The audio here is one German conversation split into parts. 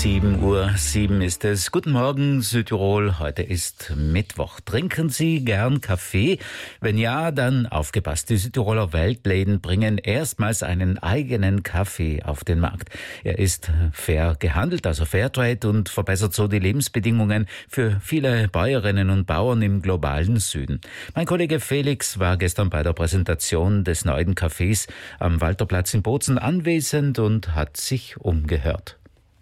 7:07 Uhr ist es. Guten Morgen, Südtirol. Heute ist Mittwoch. Trinken Sie gern Kaffee? Wenn ja, dann aufgepasst. Die Südtiroler Weltläden bringen erstmals einen eigenen Kaffee auf den Markt. Er ist fair gehandelt, also Fairtrade, und verbessert so die Lebensbedingungen für viele Bäuerinnen und Bauern im globalen Süden. Mein Kollege Felix war gestern bei der Präsentation des neuen Cafés am Walterplatz in Bozen anwesend und hat sich umgehört.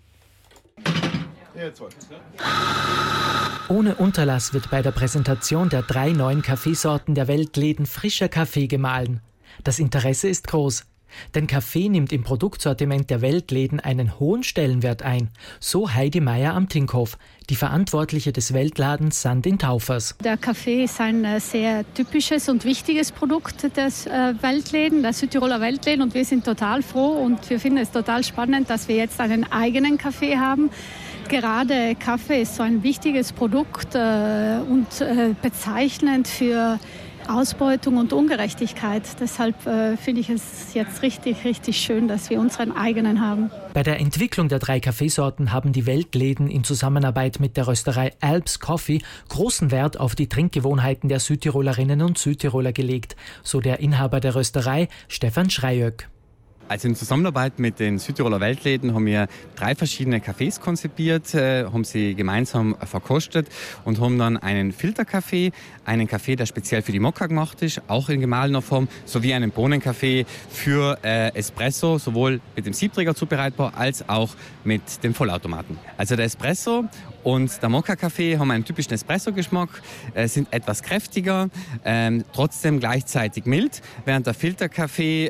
Ohne Unterlass wird bei der Präsentation der 3 neuen Kaffeesorten der Weltläden frischer Kaffee gemahlen. Das Interesse ist groß, denn Kaffee nimmt im Produktsortiment der Weltläden einen hohen Stellenwert ein. So Heidi Meier am Tinkhof, die Verantwortliche des Weltladens Sand in Taufers. Der Kaffee ist ein sehr typisches und wichtiges Produkt des Weltläden, der Südtiroler Weltläden, und wir sind total froh und wir finden es total spannend, dass wir jetzt einen eigenen Kaffee haben. Gerade Kaffee ist so ein wichtiges Produkt und bezeichnend für Ausbeutung und Ungerechtigkeit. Deshalb finde ich es jetzt richtig, richtig schön, dass wir unseren eigenen haben. Bei der Entwicklung der 3 Kaffeesorten haben die Weltläden in Zusammenarbeit mit der Rösterei Alps Coffee großen Wert auf die Trinkgewohnheiten der Südtirolerinnen und Südtiroler gelegt, so der Inhaber der Rösterei, Stefan Schreiöck. Also in Zusammenarbeit mit den Südtiroler Weltläden haben wir 3 verschiedene Cafés konzipiert, haben sie gemeinsam verkostet und haben dann einen Filterkaffee, einen Kaffee, der speziell für die Mokka gemacht ist, auch in gemahlener Form, sowie einen Bohnenkaffee für Espresso, sowohl mit dem Siebträger zubereitbar als auch mit dem Vollautomaten. Also der Espresso und der Mokka-Kaffee haben einen typischen Espresso-Geschmack, sind etwas kräftiger, trotzdem gleichzeitig mild, während der Filterkaffee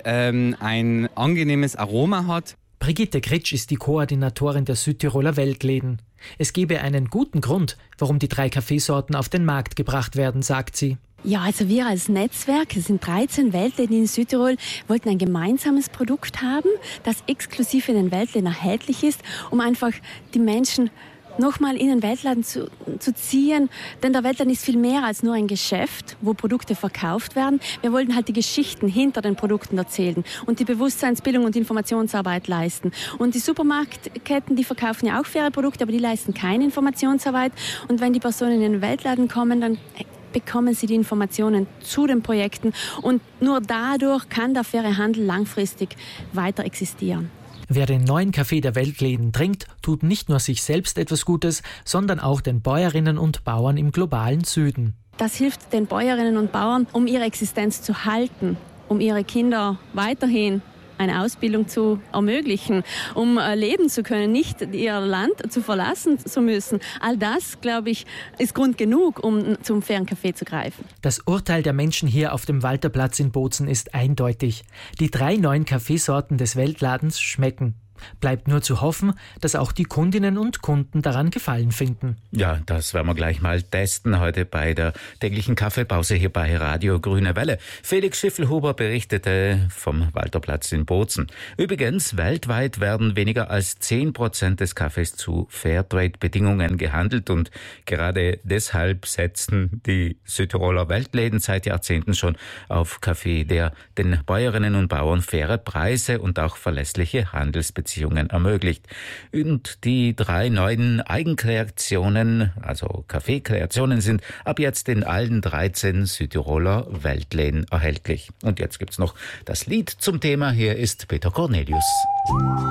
ein angenehmes Aroma hat. Brigitte Kritsch ist die Koordinatorin der Südtiroler Weltläden. Es gebe einen guten Grund, warum die 3 Kaffeesorten auf den Markt gebracht werden, sagt sie. Ja, also wir als Netzwerk, es sind 13 Weltläden in Südtirol, wollten ein gemeinsames Produkt haben, das exklusiv in den Weltläden erhältlich ist, um einfach die Menschen nochmal in den Weltladen zu ziehen, denn der Weltladen ist viel mehr als nur ein Geschäft, wo Produkte verkauft werden. Wir wollten halt die Geschichten hinter den Produkten erzählen und die Bewusstseinsbildung und Informationsarbeit leisten. Und die Supermarktketten, die verkaufen ja auch faire Produkte, aber die leisten keine Informationsarbeit. Und wenn die Personen in den Weltladen kommen, dann bekommen sie die Informationen zu den Projekten und nur dadurch kann der faire Handel langfristig weiter existieren. Wer den neuen Kaffee der Weltläden trinkt, tut nicht nur sich selbst etwas Gutes, sondern auch den Bäuerinnen und Bauern im globalen Süden. Das hilft den Bäuerinnen und Bauern, um ihre Existenz zu halten, um ihre Kinder weiterhin eine Ausbildung zu ermöglichen, um leben zu können, nicht ihr Land zu verlassen zu müssen. All das, glaube ich, ist Grund genug, um zum fairen Kaffee zu greifen. Das Urteil der Menschen hier auf dem Walterplatz in Bozen ist eindeutig. Die 3 neuen Kaffeesorten des Weltladens schmecken. Bleibt nur zu hoffen, dass auch die Kundinnen und Kunden daran Gefallen finden. Ja, das werden wir gleich mal testen heute bei der täglichen Kaffeepause hier bei Radio Grüne Welle. Felix Schiffelhuber berichtete vom Walterplatz in Bozen. Übrigens, weltweit werden weniger als 10% des Kaffees zu Fairtrade-Bedingungen gehandelt und gerade deshalb setzen die Südtiroler Weltläden seit Jahrzehnten schon auf Kaffee, der den Bäuerinnen und Bauern faire Preise und auch verlässliche Handelsbeziehungen ermöglicht. Und die 3 neuen Eigenkreationen, also Kaffeekreationen, sind ab jetzt in allen 13 Südtiroler Weltläden erhältlich. Und jetzt gibt's noch das Lied zum Thema. Hier ist Peter Cornelius.